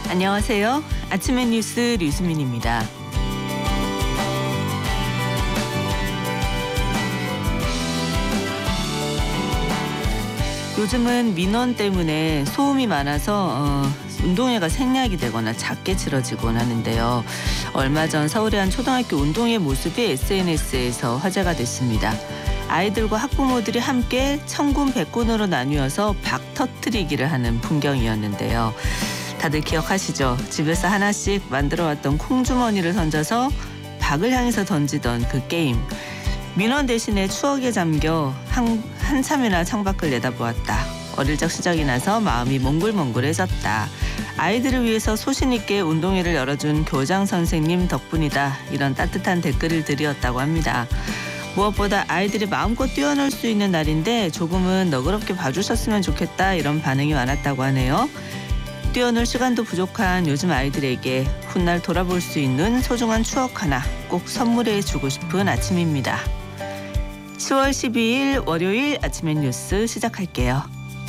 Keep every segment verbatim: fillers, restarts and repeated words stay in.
안녕하세요. 아침의 뉴스 류수민입니다. 요즘은 민원 때문에 소음이 많아서 어, 운동회가 생략이 되거나 작게 치러지곤 하는데요. 얼마 전 서울의 한 초등학교 운동회 모습이 에스엔에스에서 화제가 됐습니다. 아이들과 학부모들이 함께 천군 백군으로 나뉘어서 박 터뜨리기를 하는 풍경이었는데요. 다들 기억하시죠? 집에서 하나씩 만들어왔던 콩주머니를 던져서 박을 향해서 던지던 그 게임. 민원 대신에 추억에 잠겨 한, 한참이나 창밖을 내다보았다. 어릴 적 시작이 나서 마음이 몽글몽글해졌다. 아이들을 위해서 소신 있게 운동회를 열어준 교장 선생님 덕분이다. 이런 따뜻한 댓글들이었다고 합니다. 무엇보다 아이들이 마음껏 뛰어놀 수 있는 날인데 조금은 너그럽게 봐주셨으면 좋겠다. 이런 반응이 많았다고 하네요. 뛰어놀 시간도 부족한 요즘 아이들에게 훗날 돌아볼 수 있는 소중한 추억 하나 꼭 선물해주고 싶은 아침입니다. 시월 십이일 월요일 아침의 뉴스 시작할게요.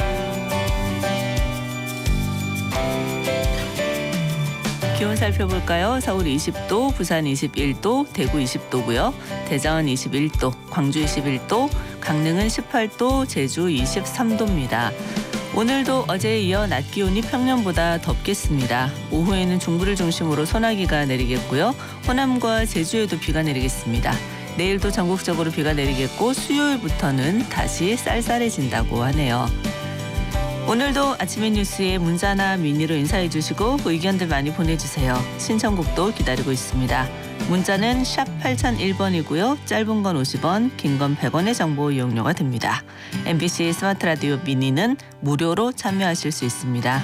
기온 살펴볼까요? 서울 이십도, 부산 이십일도, 대구 이십도고요. 대전 이십일도, 광주 이십일도, 강릉은 십팔도, 제주 이십삼도입니다. 오늘도 어제에 이어 낮 기온이 평년보다 덥겠습니다. 오후에는 중부를 중심으로 소나기가 내리겠고요. 호남과 제주에도 비가 내리겠습니다. 내일도 전국적으로 비가 내리겠고 수요일부터는 다시 쌀쌀해진다고 하네요. 오늘도 아침의 뉴스에 문자나 미니로 인사해 주시고 의견들 많이 보내주세요. 신청곡도 기다리고 있습니다. 문자는 샵 팔공공일 번이고요. 짧은 건 오십 원, 긴 건 백 원의 정보 이용료가 됩니다. 엠비씨 스마트 라디오 미니는 무료로 참여하실 수 있습니다.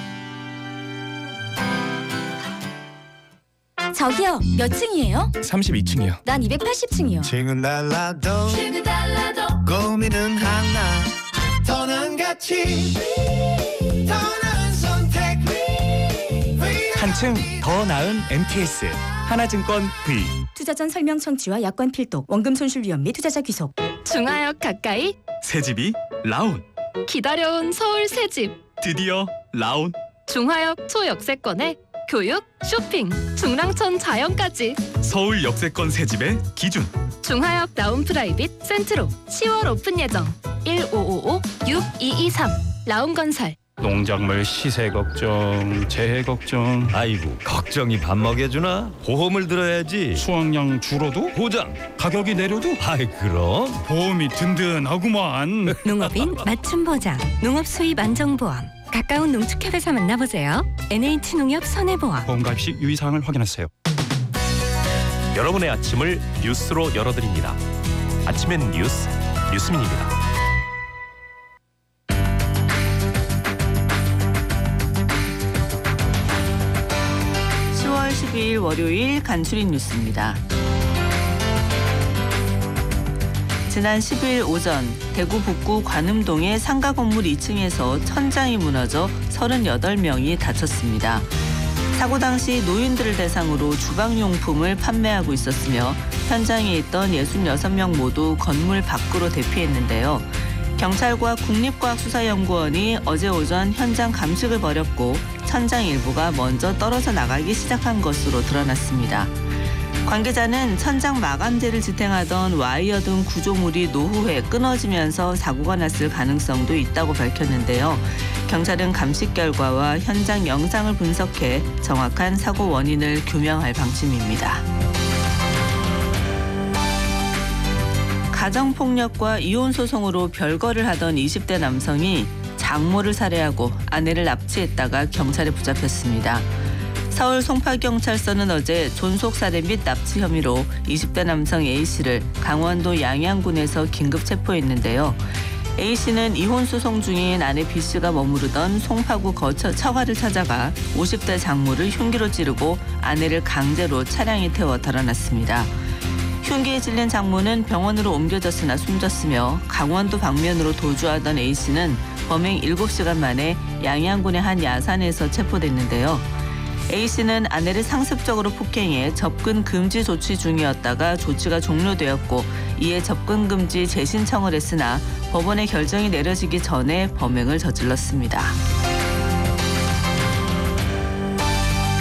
저기요, 몇 층이에요? 삼십이 층이요. 난 이백팔십 층이요. 층은 달라도 층은 달라도 고민은 하나 더는 가치 더 나은 선택 한층 더 나은 엠티에스 하나증권 V. 투자 전 설명 청취와 약관 필독, 원금 손실 위험 및 투자자 귀속. 중하역 가까이 새집이 라온. 기다려온 서울 새집. 드디어 라온. 중하역 초역세권에 교육, 쇼핑, 중랑천 자연까지. 서울 역세권 새집의 기준. 중하역 라운 프라이빗 센트로 시월 오픈 예정. 일오오오 육이이삼 라운건설. 농작물 시세 걱정, 재해 걱정, 아이고 걱정이 밥 먹여주나? 보험을 들어야지. 수확량 줄어도 보장. 가격이 내려도 아이 그럼 보험이 든든하구만. 농업인 맞춤 보장, 농업 수입 안정보험. 가까운 농축협에서 만나보세요. 엔에이치 농협 손해보험. 보험 가입 시 유의사항을 확인하세요. 여러분의 아침을 뉴스로 열어드립니다. 아침엔 뉴스, 류수민입니다. 시월 십이일 월요일 간추린 뉴스입니다. 지난 십일 오전 대구 북구 관음동의 상가 건물 이 층에서 천장이 무너져 서른여덟 명이 다쳤습니다. 사고 당시 노인들을 대상으로 주방용품을 판매하고 있었으며 현장에 있던 예순여섯 명 모두 건물 밖으로 대피했는데요. 경찰과 국립과학수사연구원이 어제 오전 현장 감식을 벌였고 천장 일부가 먼저 떨어져 나가기 시작한 것으로 드러났습니다. 관계자는 천장 마감재를 지탱하던 와이어 등 구조물이 노후에 끊어지면서 사고가 났을 가능성도 있다고 밝혔는데요. 경찰은 감식 결과와 현장 영상을 분석해 정확한 사고 원인을 규명할 방침입니다. 가정폭력과 이혼소송으로 별거를 하던 이십 대 남성이 장모를 살해하고 아내를 납치했다가 경찰에 붙잡혔습니다. 서울 송파경찰서는 어제 존속살해 및 납치 혐의로 이십 대 남성 A씨를 강원도 양양군에서 긴급 체포했는데요. A씨는 이혼소송 중인 아내 B씨가 머무르던 송파구 거처 처가를 찾아가 오십 대 장모를 흉기로 찌르고 아내를 강제로 차량에 태워 달아났습니다. 흉기에 찔린 장모는 병원으로 옮겨졌으나 숨졌으며 강원도 방면으로 도주하던 A씨는 범행 일곱 시간 만에 양양군의 한 야산에서 체포됐는데요. A씨는 아내를 상습적으로 폭행해 접근 금지 조치 중이었다가 조치가 종료되었고 이에 접근 금지 재신청을 했으나 법원의 결정이 내려지기 전에 범행을 저질렀습니다.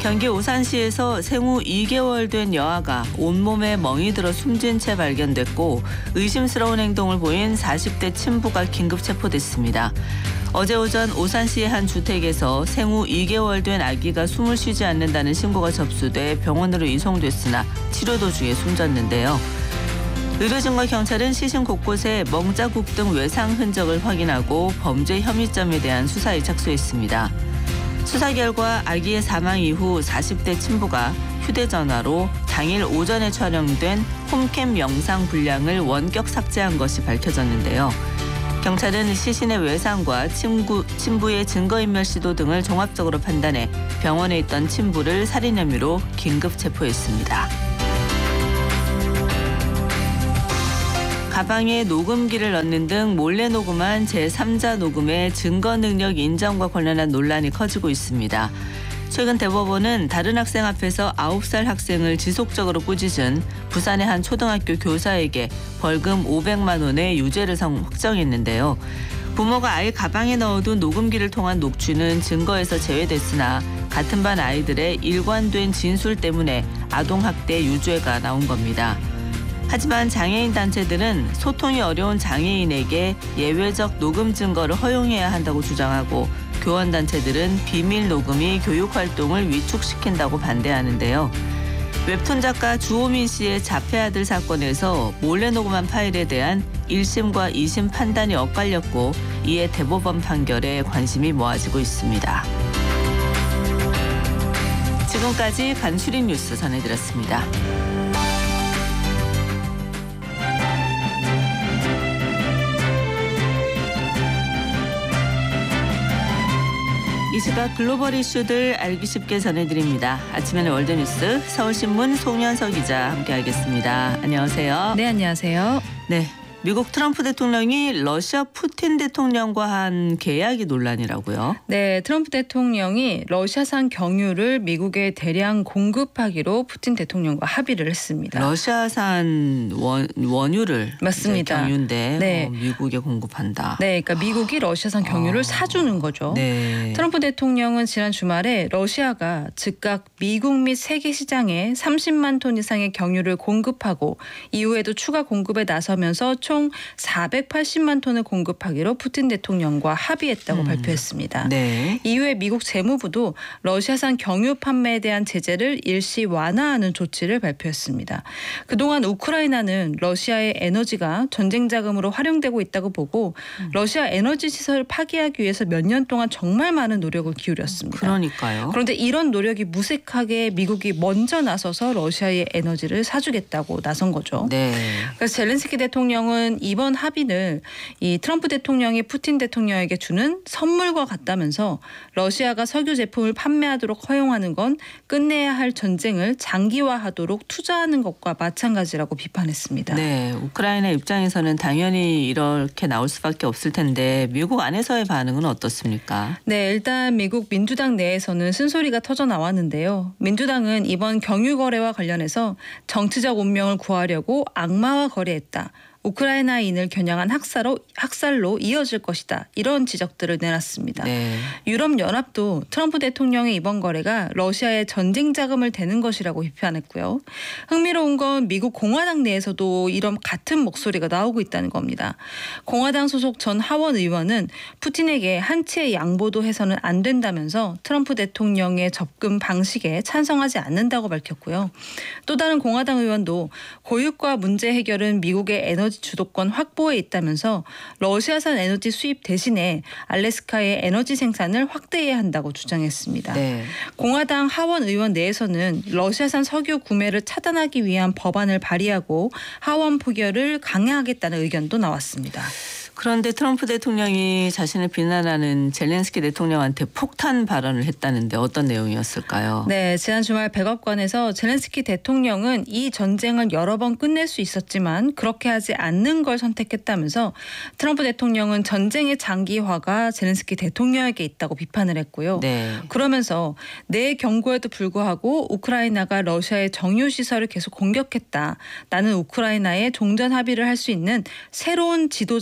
경기 오산시에서 생후 이 개월 된 여아가 온몸에 멍이 들어 숨진 채 발견됐고 의심스러운 행동을 보인 사십 대 친부가 긴급 체포됐습니다. 어제 오전 오산시의 한 주택에서 생후 이 개월 된 아기가 숨을 쉬지 않는다는 신고가 접수돼 병원으로 이송됐으나 치료 도중에 숨졌는데요. 의료진과 경찰은 시신 곳곳에 멍자국 등 외상 흔적을 확인하고 범죄 혐의점에 대한 수사에 착수했습니다. 수사 결과 아기의 사망 이후 사십 대 친부가 휴대전화로 당일 오전에 촬영된 홈캠 영상 분량을 원격 삭제한 것이 밝혀졌는데요. 경찰은 시신의 외상과 친구, 친부의 증거인멸 시도 등을 종합적으로 판단해 병원에 있던 친부를 살인 혐의로 긴급 체포했습니다. 가방에 녹음기를 넣는 등 몰래 녹음한 제삼자 녹음의 증거 능력 인정과 관련한 논란이 커지고 있습니다. 최근 대법원은 다른 학생 앞에서 아홉 살 학생을 지속적으로 꾸짖은 부산의 한 초등학교 교사에게 벌금 오백만 원의 유죄를 확정했는데요. 부모가 아이 가방에 넣어둔 녹음기를 통한 녹취는 증거에서 제외됐으나 같은 반 아이들의 일관된 진술 때문에 아동학대 유죄가 나온 겁니다. 하지만 장애인 단체들은 소통이 어려운 장애인에게 예외적 녹음 증거를 허용해야 한다고 주장하고 교원단체들은 비밀 녹음이 교육활동을 위축시킨다고 반대하는데요. 웹툰 작가 주호민 씨의 자폐 아들 사건에서 몰래 녹음한 파일에 대한 일 심과 이 심 판단이 엇갈렸고 이에 대법원 판결에 관심이 모아지고 있습니다. 지금까지 간추린 뉴스 전해드렸습니다. 이 시각 글로벌 이슈들 알기 쉽게 전해드립니다. 아침에는 월드뉴스 서울신문 송현석 기자 함께하겠습니다. 안녕하세요. 네, 안녕하세요. 네, 미국 트럼프 대통령이 러시아 푸틴 대통령과 한 계약이 논란이라고요? 네, 트럼프 대통령이 러시아산 경유를 미국에 대량 공급하기로 푸틴 대통령과 합의를 했습니다. 러시아산 원, 원유를 맞습니다. 경유인데 네. 어, 미국에 공급한다. 네, 그러니까 미국이 러시아산 경유를 아. 사주는 거죠. 네. 트럼프 대통령은 지난 주말에 러시아가 즉각 미국 및 세계 시장에 삼십만 톤 이상의 경유를 공급하고 이후에도 추가 공급에 나서면서 총 사백팔십만 톤을 공급하기로 푸틴 대통령과 합의했다고 음. 발표했습니다. 네. 이후에 미국 재무부도 러시아산 경유 판매에 대한 제재를 일시 완화하는 조치를 발표했습니다. 그동안 우크라이나는 러시아의 에너지가 전쟁 자금으로 활용되고 있다고 보고 음. 러시아 에너지 시설을 파기하기 위해서 몇 년 동안 정말 많은 노력을 기울였습니다. 그러니까요. 그런데 이런 노력이 무색하게 미국이 먼저 나서서 러시아의 에너지를 사주겠다고 나선 거죠. 네. 그래서 젤렌스키 대통령은 이번 합의를 이 트럼프 대통령이 푸틴 대통령에게 주는 선물과 같다면서 러시아가 석유 제품을 판매하도록 허용하는 건 끝내야 할 전쟁을 장기화하도록 투자하는 것과 마찬가지라고 비판했습니다. 네, 우크라이나 입장에서는 당연히 이렇게 나올 수밖에 없을 텐데 미국 안에서의 반응은 어떻습니까? 네, 일단 미국 민주당 내에서는 쓴소리가 터져 나왔는데요. 민주당은 이번 경유 거래와 관련해서 정치적 운명을 구하려고 악마와 거래했다. 우크라이나인을 겨냥한 학살로, 학살로 이어질 것이다. 이런 지적들을 내놨습니다. 네. 유럽연합도 트럼프 대통령의 이번 거래가 러시아의 전쟁 자금을 대는 것이라고 비판했고요. 흥미로운 건 미국 공화당 내에서도 이런 같은 목소리가 나오고 있다는 겁니다. 공화당 소속 전 하원 의원은 푸틴에게 한 채의 양보도 해서는 안 된다면서 트럼프 대통령의 접근 방식에 찬성하지 않는다고 밝혔고요. 또 다른 공화당 의원도 고유가 문제 해결은 미국의 에너지 주도권 확보에 있다면서 러시아산 에너지 수입 대신에 알래스카의 에너지 생산을 확대해야 한다고 주장했습니다. 네. 공화당 하원 의원 내에서는 러시아산 석유 구매를 차단하기 위한 법안을 발의하고 하원 표결을 강행하겠다는 의견도 나왔습니다. 그런데 트럼프 대통령이 자신을 비난하는 젤렌스키 대통령한테 폭탄 발언을 했다는데 어떤 내용이었을까요? 네, 지난 주말 백악관에서 젤렌스키 대통령은 이 전쟁을 여러 번 끝낼 수 있었지만 그렇게 하지 않는 걸 선택했다면서 트럼프 대통령은 전쟁의 장기화가 젤렌스키 대통령에게 있다고 비판을 했고요. 네. 그러면서 내 경고에도 불구하고 우크라이나가 러시아의 정유시설을 계속 공격했다. 나는 우크라이나에 종전 합의를 할 수 있는 새로운 지도자를 가지라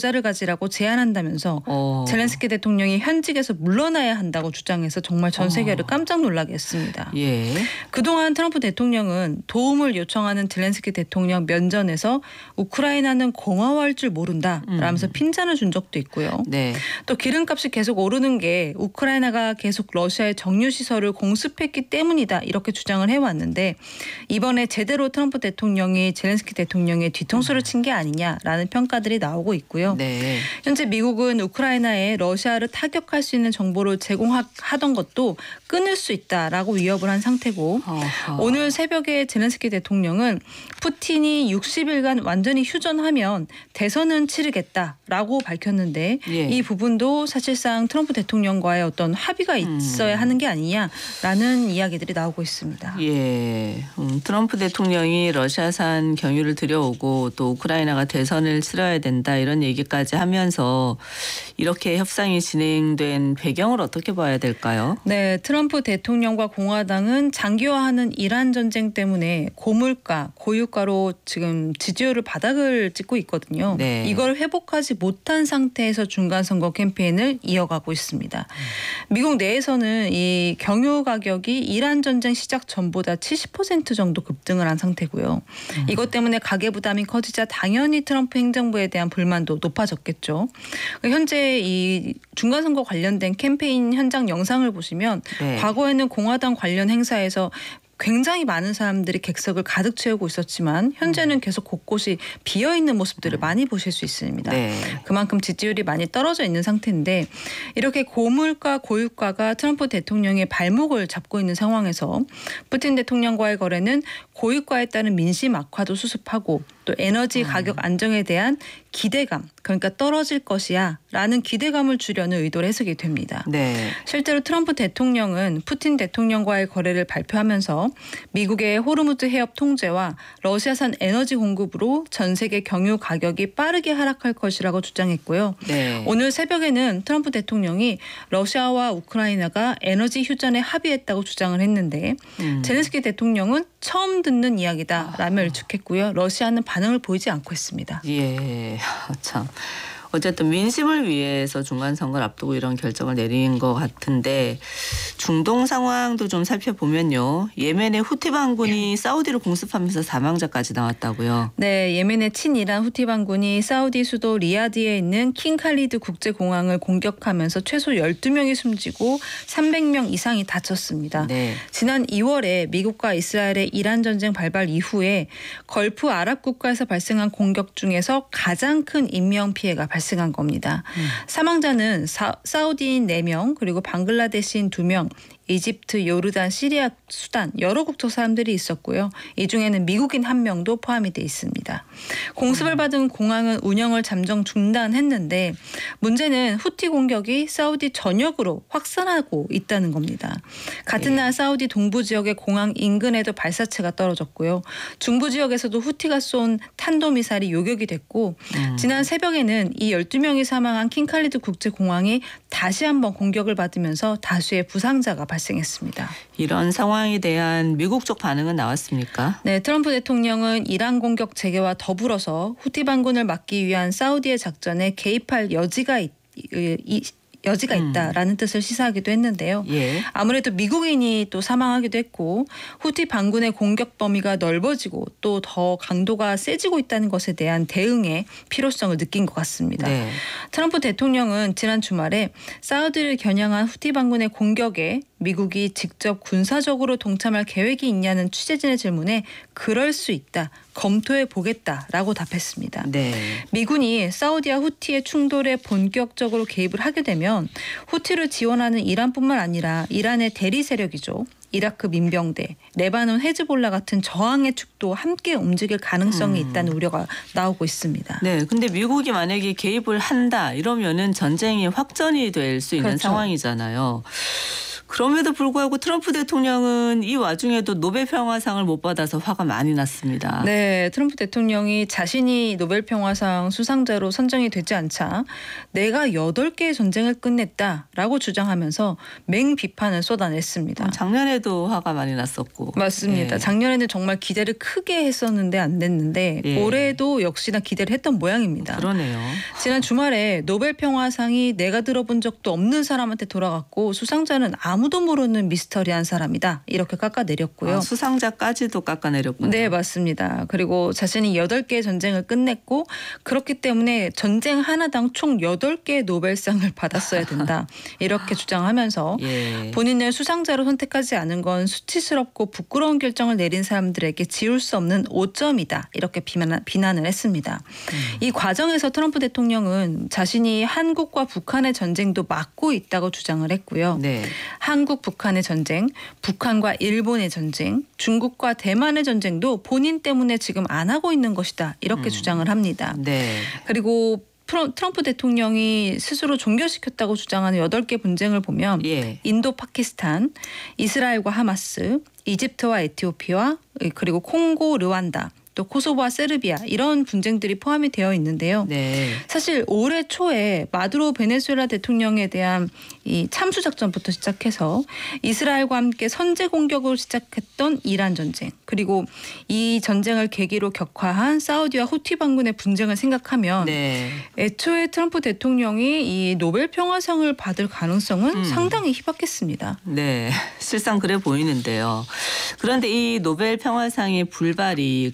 것이라고 제안한다면서 어. 젤렌스키 대통령이 현직에서 물러나야 한다고 주장해서 정말 전 세계를 어. 깜짝 놀라게 했습니다. 예. 그동안 트럼프 대통령은 도움을 요청하는 젤렌스키 대통령 면전에서 우크라이나는 고마워할 줄 모른다 라면서 음. 핀잔을 준 적도 있고요. 네. 또 기름값이 계속 오르는 게 우크라이나가 계속 러시아의 정유시설을 공습했기 때문이다 이렇게 주장을 해왔는데 이번에 제대로 트럼프 대통령이 젤렌스키 대통령의 뒤통수를 친 게 아니냐라는 평가들이 나오고 있고요. 네. 현재 미국은 우크라이나에 러시아를 타격할 수 있는 정보를 제공하던 것도 끊을 수 있다라고 위협을 한 상태고 어허. 오늘 새벽에 젤렌스키 대통령은 푸틴이 육십 일간 완전히 휴전하면 대선은 치르겠다라고 밝혔는데 예. 이 부분도 사실상 트럼프 대통령과의 어떤 합의가 있어야 음. 하는 게 아니냐라는 이야기들이 나오고 있습니다. 예, 음, 트럼프 대통령이 러시아산 경유를 들여오고 또 우크라이나가 대선을 치러야 된다 이런 얘기까지 하면서 이렇게 협상이 진행된 배경을 어떻게 봐야 될까요? 네, 트럼프 대통령과 공화당은 장기화하는 이란 전쟁 때문에 고물가, 고유가로 지금 지지율을 바닥을 찍고 있거든요. 네. 이걸 회복하지 못한 상태에서 중간 선거 캠페인을 이어가고 있습니다. 미국 내에서는 이 경유 가격이 이란 전쟁 시작 전보다 칠십 퍼센트 정도 급등을 한 상태고요. 음. 이것 때문에 가계 부담이 커지자 당연히 트럼프 행정부에 대한 불만도 높아졌겠죠. 현재 이 중간 선거 관련된 캠페인 현장 영상을 보시면 네. 과거에는 공화당 관련 행사에서 굉장히 많은 사람들이 객석을 가득 채우고 있었지만 현재는 계속 곳곳이 비어있는 모습들을 많이 보실 수 있습니다. 네. 그만큼 지지율이 많이 떨어져 있는 상태인데 이렇게 고물가 고유가가 트럼프 대통령의 발목을 잡고 있는 상황에서 푸틴 대통령과의 거래는 고유가에 따른 민심 악화도 수습하고 또 에너지 가격 안정에 대한 기대감 그러니까 떨어질 것이야 라는 기대감을 주려는 의도로 해석이 됩니다. 네. 실제로 트럼프 대통령은 푸틴 대통령과의 거래를 발표하면서 미국의 호르무즈 해협 통제와 러시아산 에너지 공급으로 전 세계 경유 가격이 빠르게 하락할 것이라고 주장했고요. 네. 오늘 새벽에는 트럼프 대통령이 러시아와 우크라이나가 에너지 휴전에 합의했다고 주장을 했는데 음. 젤렌스키 대통령은 처음 듣는 이야기다라며 일축했고요. 러시아는 반응을 보이지 않고 있습니다. 예, 참. 어쨌든 민심을 위해서 중간 선거를 앞두고 이런 결정을 내린 것 같은데 중동 상황도 좀 살펴보면요. 예멘의 후티 반군이 사우디를 공습하면서 사망자까지 나왔다고요. 네, 예멘의 친이란 후티 반군이 사우디 수도 리야드에 있는 킹 칼리드 국제공항을 공격하면서 최소 열두 명이 숨지고 삼백 명 이상이 다쳤습니다. 네. 지난 이월에 미국과 이스라엘의 이란 전쟁 발발 이후에 걸프 아랍 국가에서 발생한 공격 중에서 가장 큰 인명 피해가 발생한 겁니다. 음. 사망자는 사, 사우디인 네 명 그리고 방글라데시인 두 명 이집트, 요르단, 시리아, 수단 여러 국적 사람들이 있었고요. 이 중에는 미국인 한 명도 포함이 돼 있습니다. 공습을 받은 공항은 운영을 잠정 중단했는데 문제는 후티 공격이 사우디 전역으로 확산하고 있다는 겁니다. 같은 날 사우디 동부 지역의 공항 인근에도 발사체가 떨어졌고요. 중부 지역에서도 후티가 쏜 탄도미사일이 요격이 됐고 음. 지난 새벽에는 이 열두 명이 사망한 킹칼리드 국제공항이 다시 한번 공격을 받으면서 다수의 부상자가 발생했습니다. 이런 상황에 대한 미국 쪽 반응은 나왔습니까? 네, 트럼프 대통령은 이란 공격 재개와 더불어서 후티 반군을 막기 위한 사우디의 작전에 개입할 여지가 있, 이, 여지가 있다라는 음. 뜻을 시사하기도 했는데요. 예. 아무래도 미국인이 또 사망하기도 했고 후티 반군의 공격 범위가 넓어지고 또 더 강도가 세지고 있다는 것에 대한 대응의 필요성을 느낀 것 같습니다. 네. 트럼프 대통령은 지난 주말에 사우디를 겨냥한 후티 반군의 공격에 미국이 직접 군사적으로 동참할 계획이 있냐는 취재진의 질문에 그럴 수 있다. 검토해 보겠다라고 답했습니다. 네. 미군이 사우디와 후티의 충돌에 본격적으로 개입을 하게 되면 후티를 지원하는 이란뿐만 아니라 이란의 대리 세력이죠. 이라크 민병대, 레바논 헤즈볼라 같은 저항의 축도 함께 움직일 가능성이 음. 있다는 우려가 나오고 있습니다. 네, 근데 미국이 만약에 개입을 한다 이러면은 전쟁이 확전이 될 수 있는 그렇죠. 상황이잖아요. 그럼에도 불구하고 트럼프 대통령은 이 와중에도 노벨 평화상을 못 받아서 화가 많이 났습니다. 네, 트럼프 대통령이 자신이 노벨 평화상 수상자로 선정이 되지 않자 내가 여덟 개의 전쟁을 끝냈다라고 주장하면서 맹 비판을 쏟아냈습니다. 작년에도 화가 많이 났었고. 맞습니다. 예. 작년에는 정말 기대를 크게 했었는데 안 됐는데 예. 올해도 역시나 기대를 했던 모양입니다. 그러네요. 지난 주말에 노벨 평화상이 내가 들어본 적도 없는 사람한테 돌아갔고 수상자는 아무도 모르는 미스터리한 사람이다. 이렇게 깎아내렸고요. 아, 수상자까지도 깎아내렸군요. 네, 맞습니다. 그리고 자신이 여덟 개의 전쟁을 끝냈고 그렇기 때문에 전쟁 하나당 총 여덟 개의 노벨상을 받았어야 된다. 이렇게 주장하면서 예. 본인을 수상자로 선택하지 않은 건 수치스럽고 부끄러운 결정을 내린 사람들에게 지울 수 없는 오점이다. 이렇게 비난, 비난을 했습니다. 음. 이 과정에서 트럼프 대통령은 자신이 한국과 북한의 전쟁도 막고 있다고 주장을 했고요. 네. 한국 북한의 전쟁, 북한과 일본의 전쟁, 중국과 대만의 전쟁도 본인 때문에 지금 안 하고 있는 것이다. 이렇게 음. 주장을 합니다. 네. 그리고 트럼프 대통령이 스스로 종결시켰다고 주장하는 여덟 개 분쟁을 보면 예. 인도 파키스탄, 이스라엘과 하마스, 이집트와 에티오피아, 그리고 콩고 르완다, 또 코소보와 세르비아 이런 분쟁들이 포함이 되어 있는데요. 네. 사실 올해 초에 마두로 베네수엘라 대통령에 대한 이 참수 작전부터 시작해서 이스라엘과 함께 선제 공격으로 시작했던 이란 전쟁, 그리고 이 전쟁을 계기로 격화한 사우디와 후티 반군의 분쟁을 생각하면 네. 애초에 트럼프 대통령이 이 노벨 평화상을 받을 가능성은 음. 상당히 희박했습니다. 네, 실상 그래 보이는데요. 그런데 이 노벨 평화상의 불발이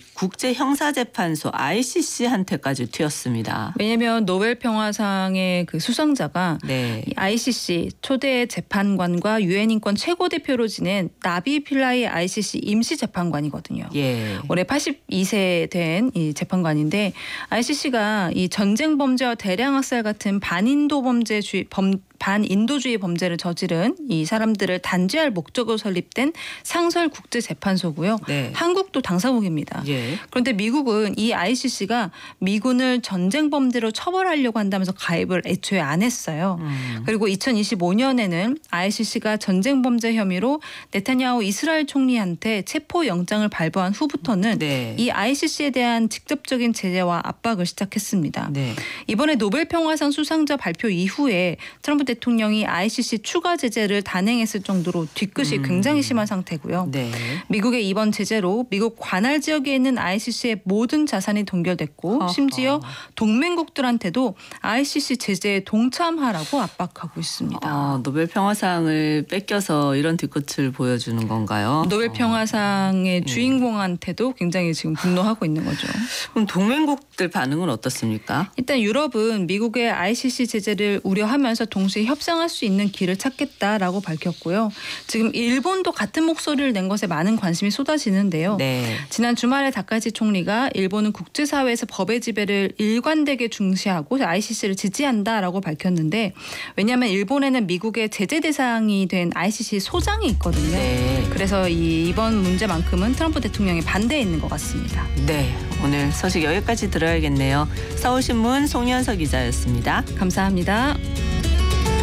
국제형사재판소 아이씨씨한테까지 튀었습니다. 왜냐하면 노벨 평화상의 그 수상자가 네. 이 아이씨씨 초대 재판관과 유엔 인권 최고 대표로 지낸 나비 필라이 아이씨씨 임시 재판관이거든요. 예. 올해 팔십이 세 된 이 재판관인데 아이씨씨가 이 전쟁 범죄와 대량 학살 같은 반인도 범죄주의 범 반인도주의 범죄를 저지른 이 사람들을 단죄할 목적으로 설립된 상설 국제재판소고요. 네. 한국도 당사국입니다. 예. 그런데 미국은 이 아이씨씨가 미군을 전쟁 범죄로 처벌하려고 한다면서 가입을 애초에 안 했어요. 음. 그리고 이천이십오 년에는 아이씨씨가 전쟁 범죄 혐의로 네타냐후 이스라엘 총리한테 체포 영장을 발부한 후부터는 네. 이 아이씨씨에 대한 직접적인 제재와 압박을 시작했습니다. 네. 이번에 노벨 평화상 수상자 발표 이후에 트럼프 대통령이 아이씨씨 추가 제재를 단행했을 정도로 뒤끝이 음. 굉장히 심한 상태고요. 네. 미국의 이번 제재로 미국 관할 지역에 있는 아이씨씨의 모든 자산이 동결됐고 어허. 심지어 동맹국들한테도 아이씨씨 제재에 동참하라고 압박하고 있습니다. 아, 노벨 평화상을 뺏겨서 이런 뒤끝을 보여주는 건가요? 노벨 평화상의 어. 주인공한테도 굉장히 지금 분노하고 있는 거죠. 그럼 동맹국들 반응은 어떻습니까? 일단 유럽은 미국의 아이씨씨 제재를 우려하면서 동시에 협상할 수 있는 길을 찾겠다라고 밝혔고요. 지금 일본도 같은 목소리를 낸 것에 많은 관심이 쏟아지는데요. 네. 지난 주말에 다카이치 총리가 일본은 국제사회에서 법의 지배를 일관되게 중시하고 아이씨씨를 지지한다라고 밝혔는데 왜냐하면 일본에는 미국의 제재 대상이 된 아이씨씨 소장이 있거든요. 네. 그래서 이 이번 문제만큼은 트럼프 대통령의 반대에 있는 것 같습니다. 네. 오늘 소식 여기까지 들어야겠네요. 서울신문 송현석 기자였습니다. 감사합니다.